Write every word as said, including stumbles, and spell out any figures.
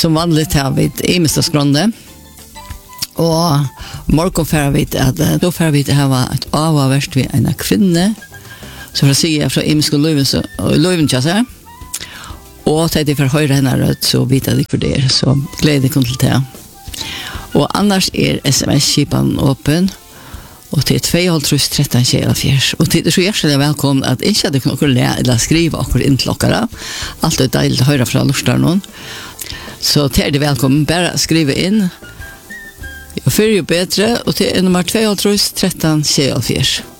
som vanligt har vi i Mistaskronde. Og morgon får vi at då får vi det här ett avverst vi en kvinna så för sig från Imsko Löven så Löven chassar. Och det är för höra henne rött så vet jag för det så glädje kom till det. Och annars är sms-skipan öppen och till två tretton tjugofyra och till det så hjärtligt välkommen att inte hade kunnat lära eller skriva och in till lockare. Allt är dejligt att höra från Lortarnon. Så till är det välkommen bara skriva in. Jag för ju bättre och till nummer två tretton tjugofyra.